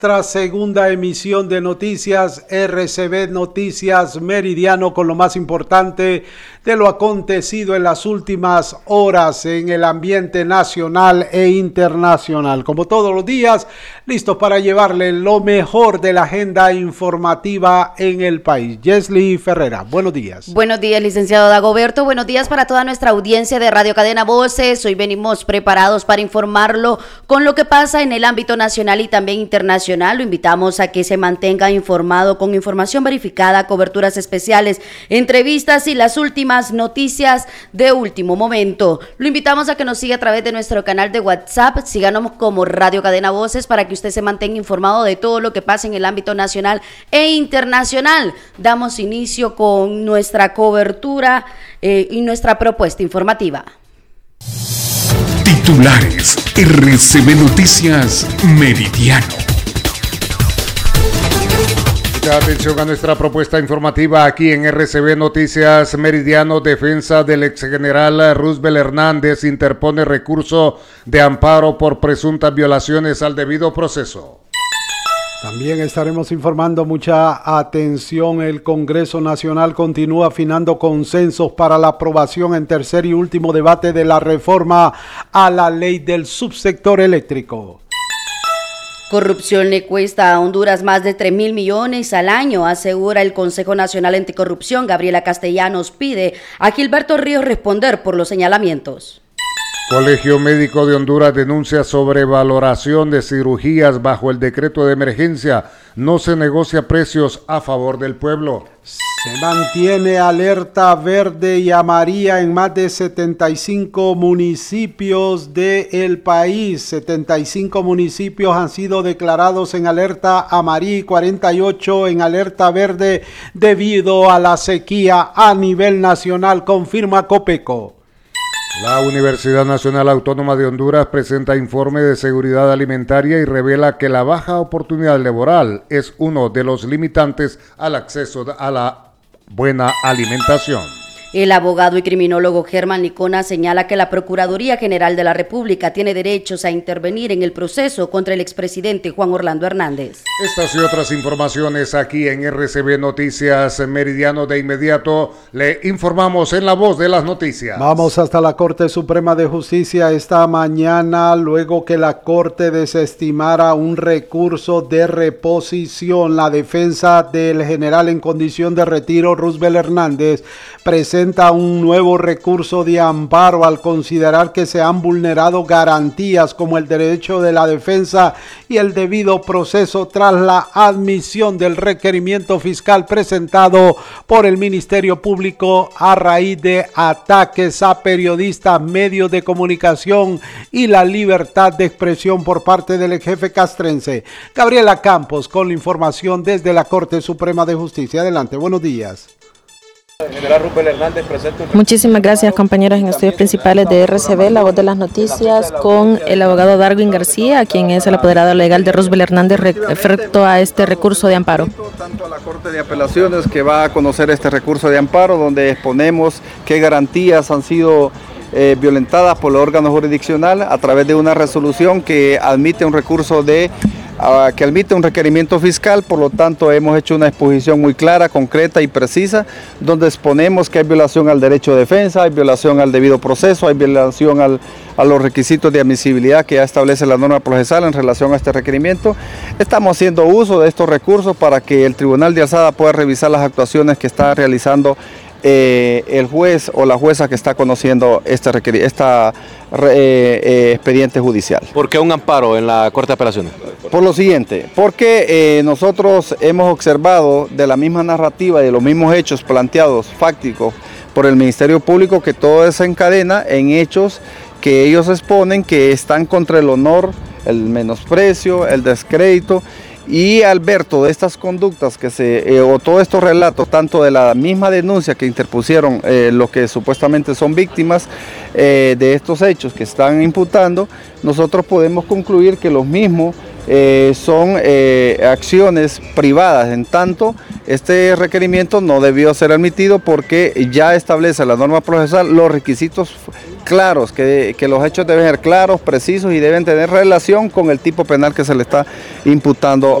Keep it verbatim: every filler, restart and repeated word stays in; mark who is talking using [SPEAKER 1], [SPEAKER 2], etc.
[SPEAKER 1] Nuestra segunda emisión de noticias, R C B Noticias Meridiano, con lo más importante de lo acontecido en las últimas horas en el ambiente nacional e internacional. Como todos los días, listos para llevarle lo mejor de la agenda informativa en el país. Yesli Ferreira, buenos días.
[SPEAKER 2] Buenos días, licenciado Dagoberto. Buenos días para toda nuestra audiencia de Radio Cadena Voces. Hoy venimos preparados para informarlo con lo que pasa en el ámbito nacional y también internacional. Lo invitamos a que se mantenga informado con información verificada, coberturas especiales, entrevistas y las últimas noticias de último momento. Lo invitamos a que nos siga a través de nuestro canal de WhatsApp. Síganos como Radio Cadena Voces para que usted se mantenga informado de todo lo que pasa en el ámbito nacional e internacional. Damos inicio con nuestra cobertura eh, y nuestra propuesta informativa.
[SPEAKER 3] Titulares: R C B Noticias Meridiano.
[SPEAKER 4] Atención a nuestra propuesta informativa aquí en R C B Noticias Meridiano. Defensa del exgeneral Roosevelt Hernández interpone recurso de amparo por presuntas violaciones al debido proceso.
[SPEAKER 1] También estaremos informando mucha atención. El Congreso Nacional continúa afinando consensos para la aprobación en tercer y último debate de la reforma a la ley del subsector eléctrico.
[SPEAKER 2] Corrupción le cuesta a Honduras más de tres mil millones al año, asegura el Consejo Nacional Anticorrupción. Gabriela Castellanos pide a Gilberto Ríos responder por los señalamientos.
[SPEAKER 4] Colegio Médico de Honduras denuncia sobrevaloración de cirugías bajo el decreto de emergencia. No se negocia precios a favor del pueblo.
[SPEAKER 1] Se mantiene alerta verde y amarilla en más de setenta y cinco municipios del país. setenta y cinco municipios han sido declarados en alerta amarilla y cuarenta y ocho en alerta verde debido a la sequía a nivel nacional, confirma Copeco.
[SPEAKER 4] La Universidad Nacional Autónoma de Honduras presenta informe de seguridad alimentaria y revela que la baja oportunidad laboral es uno de los limitantes al acceso a la buena alimentación.
[SPEAKER 2] El abogado y criminólogo Germán Licona señala que la Procuraduría General de la República tiene derechos a intervenir en el proceso contra el expresidente Juan Orlando Hernández.
[SPEAKER 4] Estas y otras informaciones aquí en R C B Noticias Meridiano. De inmediato le informamos en la voz de las noticias.
[SPEAKER 1] Vamos hasta la Corte Suprema de Justicia esta mañana, luego que la Corte desestimara un recurso de reposición. La defensa del general en condición de retiro, Roosevelt Hernández, presenta un nuevo recurso de amparo al considerar que se han vulnerado garantías como el derecho de la defensa y el debido proceso tras la admisión del requerimiento fiscal presentado por el Ministerio Público a raíz de ataques a periodistas, medios de comunicación y la libertad de expresión por parte del ex jefe castrense. Gabriela Campos con la información desde la Corte Suprema de Justicia. Adelante, buenos días.
[SPEAKER 5] General Roosevelt Hernández, presente.
[SPEAKER 6] Muchísimas gracias, compañeros en estudios principales de R C B, la voz de las noticias, con el abogado Darwin García, quien es el apoderado legal de Roosevelt Hernández respecto a este recurso de amparo.
[SPEAKER 5] Tanto a la Corte de Apelaciones, que va a conocer este recurso de amparo, donde exponemos qué garantías han sido eh, violentadas por el órgano jurisdiccional a través de una resolución que admite un recurso de que admite un requerimiento fiscal. Por lo tanto, hemos hecho una exposición muy clara, concreta y precisa, donde exponemos que hay violación al derecho de defensa, hay violación al debido proceso, hay violación al, a los requisitos de admisibilidad que ya establece la norma procesal en relación a este requerimiento. Estamos haciendo uso de estos recursos para que el Tribunal de Alzada pueda revisar las actuaciones que está realizando Eh, el juez o la jueza que está conociendo este esta, eh, eh, expediente judicial.
[SPEAKER 7] ¿Por qué un amparo en la Corte de Apelaciones?
[SPEAKER 5] Por lo siguiente, porque eh, nosotros hemos observado de la misma narrativa y de los mismos hechos planteados fácticos por el Ministerio Público que todo desencadena en hechos que ellos exponen que están contra el honor, el menosprecio, el descrédito. Y al ver todas estas conductas que se, eh, o todos estos relatos, tanto de la misma denuncia que interpusieron eh, los que supuestamente son víctimas eh, de estos hechos que están imputando, nosotros podemos concluir que los mismos eh, son eh, acciones privadas, en tanto este requerimiento no debió ser admitido porque ya establece la norma procesal los requisitos claros, que, que los hechos deben ser claros, precisos y deben tener relación con el tipo penal que se le está imputando.